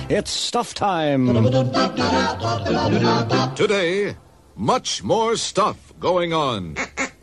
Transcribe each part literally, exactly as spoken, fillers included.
It's stuff time. Today, much more stuff going on.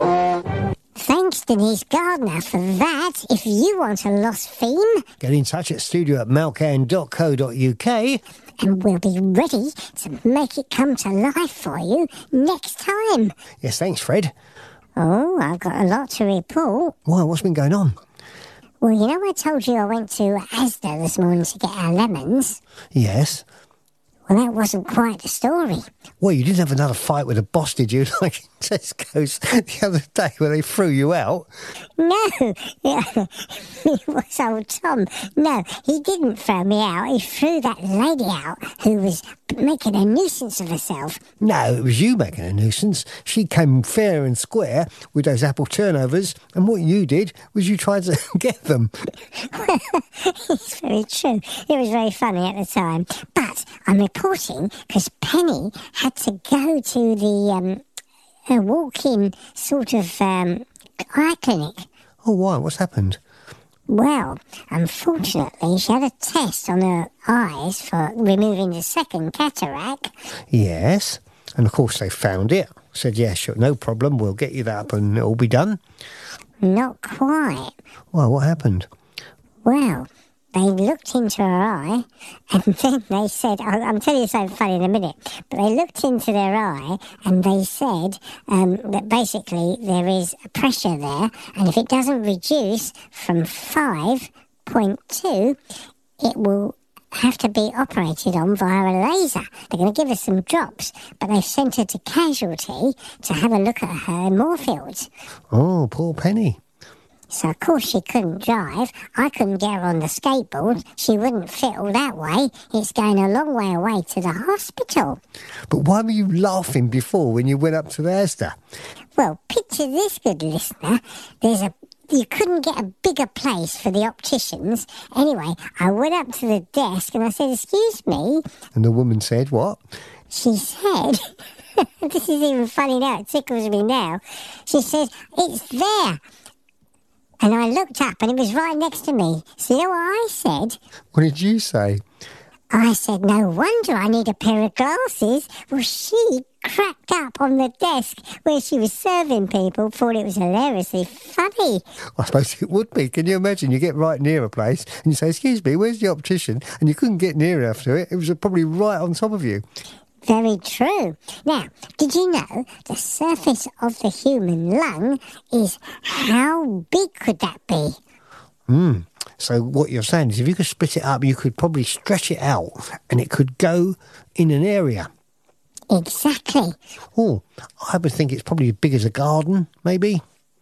Thanks, Denise Gardner, for that. If you want a lost theme, get in touch at studio at malcan dot co dot uk. And we'll be ready to make it come to life for you next time. Yes, thanks, Fred. Oh, I've got a lot to report. Why, what's been going on? Well, you know I told you I went to Asda this morning to get our lemons? Yes. Well, that wasn't quite the story. Well, you didn't have another fight with the boss, did you? Like in Tesco's the other day where they threw you out? No, it was old Tom. No, he didn't throw me out. He threw that lady out who was making a nuisance of herself. No, it was you making a nuisance. She came fair and square with those apple turnovers, and what you did was you tried to get them. Well, it's very true. It was very funny at the time. But I'm reporting because Penny had to go to the um, a walk-in sort of um, eye clinic. Oh, why? What's happened? Well, unfortunately, she had a test on her eyes for removing the second cataract. Yes, and of course they found it. Said, yeah, sure, no problem, we'll get you that up and it'll be done. Not quite. Well, what happened? Well, they looked into her eye and then they said, I'll, I'll tell you something funny in a minute, but they looked into their eye and they said um, that basically there is a pressure there, and if it doesn't reduce from five point two, it will have to be operated on via a laser. They're going to give her some drops, but they've sent her to casualty to have a look at her Moorfields. Oh, poor Penny. So, of course, she couldn't drive. I couldn't get her on the skateboard. She wouldn't fit all that way. It's going a long way away to the hospital. But why were you laughing before when you went up to the Asda? Well, picture this, good listener. There's a You couldn't get a bigger place for the opticians. Anyway, I went up to the desk and I said, excuse me. And the woman said, what? She said, this is even funny now, it tickles me now. She said, it's there. And I looked up and it was right next to me. So you know what I said? What did you say? I said, no wonder I need a pair of glasses. Well, she cracked up on the desk where she was serving people, thought it was hilariously funny. I suppose it would be. Can you imagine? You get right near a place and you say, excuse me, where's the optician? And you couldn't get near enough to it. It was probably right on top of you. Very true. Now, did you know the surface of the human lung is, how big could that be? Hmm. So what you're saying is if you could split it up, you could probably stretch it out and it could go in an area. Exactly. Oh, I would think it's probably as big as a garden, maybe.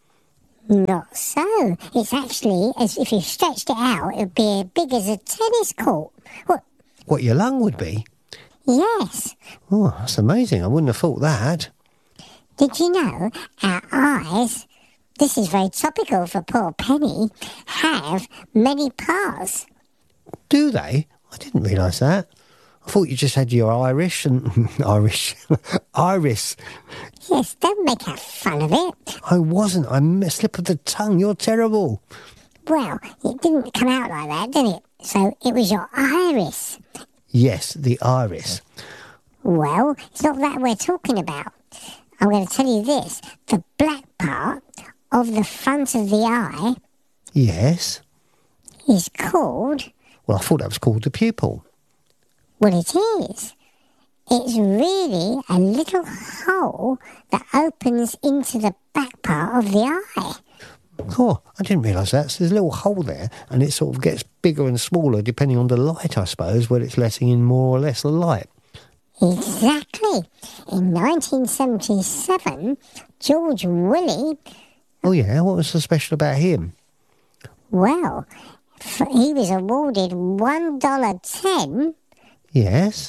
Not so. It's actually, as if you stretched it out, it would be as big as a tennis court. What? What your lung would be? Yes. Oh, that's amazing. I wouldn't have thought that. Did you know our eyes, this is very topical for poor Penny, have many parts? Do they? I didn't realise that. I thought you just had your Irish and... Irish. Iris. Yes, don't make a fun of it. I wasn't. I'm a slip of the tongue. You're terrible. Well, it didn't come out like that, did it? So it was your iris. Yes, the iris. Well, it's not that we're talking about. I'm going to tell you this. The black part of the front of the eye... Yes? ...is called... Well, I thought that was called the pupil. Well, it is. It's really a little hole that opens into the back part of the eye. Oh, I didn't realise that. So there's a little hole there, and it sort of gets bigger and smaller depending on the light, I suppose, where it's letting in more or less light. Exactly. In nineteen seventy-seven, George Willey... Oh, yeah? What was so special about him? Well, he was awarded one dollar ten. Yes?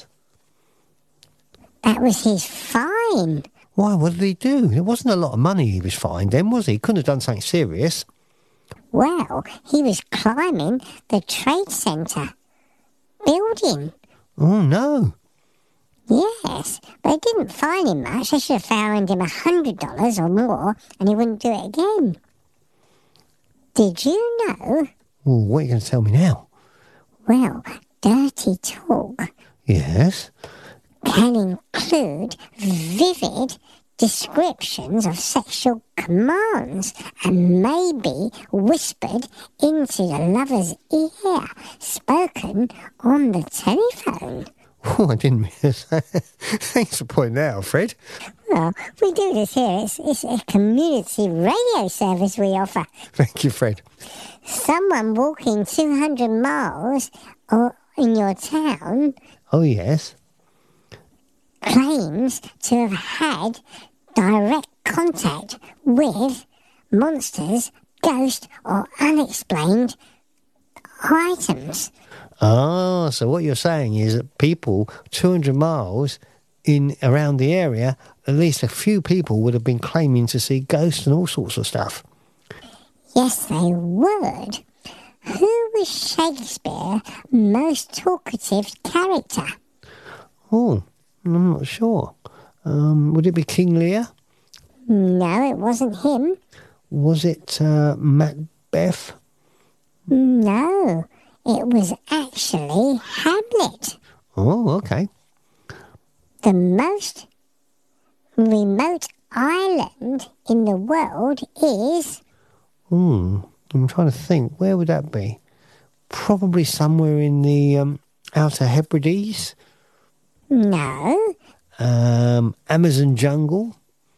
That was his fine. Why, what did he do? It wasn't a lot of money he was fined then, was he? He couldn't have done something serious. Well, he was climbing the Trade Centre building. Oh, no. Yes, but they didn't fine him much. They should have fined him a hundred dollars or more, and he wouldn't do it again. Did you know? Well, what are you going to tell me now? Well, dirty talk Yes. can include vivid descriptions of sexual commands and may be whispered into the lover's ear, spoken on the telephone. Oh, I didn't realise that. Thanks for pointing that out, Fred. Well, we do this here. It's, it's a community radio service we offer. Thank you, Fred. Someone walking two hundred miles or in your town Oh, yes. claims to have had direct contact with monsters, ghosts, or unexplained items. Ah, so what you're saying is that people two hundred miles in around the area, at least a few people would have been claiming to see ghosts and all sorts of stuff. Yes, they would. Who was Shakespeare's most talkative character? Oh, I'm not sure. Um, would it be King Lear? No, it wasn't him. Was it uh, Macbeth? No, it was actually Hamlet. Oh, okay. The most remote island in the world is... Hmm. I'm trying to think. Where would that be? Probably somewhere in the um, Outer Hebrides. No, Um, Amazon jungle.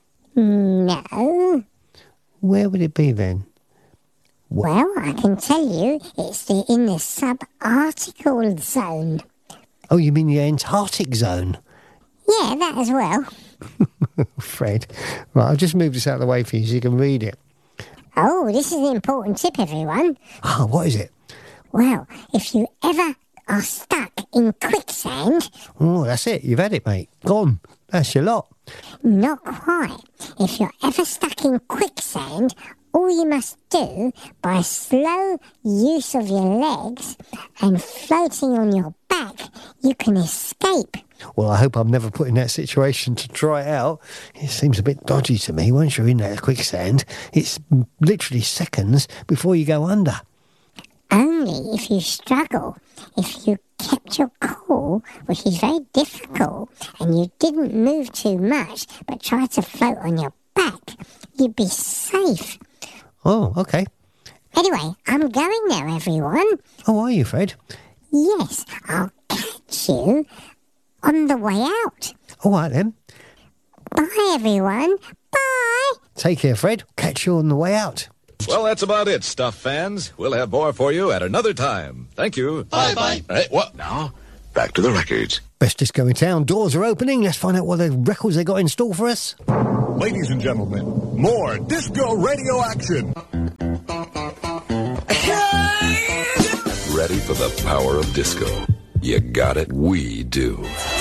no. Where would it be then? Well, I can tell you it's the, in the subarctical zone. Oh, you mean the Antarctic zone? Yeah, that as well. Fred. Right, I'll just move this out of the way for you so you can read it. Oh, this is an important tip, everyone. Ah, what is it? Well, if you ever are stuck in quicksand, Oh, that's it. You've had it, mate. Gone. That's your lot. not quite. If you're ever stuck in quicksand, all you must do, by slow use of your legs and floating on your back, you can escape. Well, I hope I'm never put in that situation to try it out. It seems a bit dodgy to me. Once you're in that quicksand, it's literally seconds before you go under. Only if you struggle. If you kept your cool, which is very difficult, and you didn't move too much, but tried to float on your back, you'd be safe. Oh, okay. Anyway, I'm going now, everyone. Oh, are you, Fred? Yes, I'll catch you on the way out. All right, then. Bye, everyone. Bye. Take care, Fred. Catch you on the way out. Well, that's about it, Stuff fans. We'll have more for you at another time. Thank you. Bye-bye. Hey, what? Now, back to the records. Best disco in town. Doors are opening. Let's find out what the records they got in store for us. Ladies and gentlemen, more disco radio action. Ready for the power of disco? You got it. We do.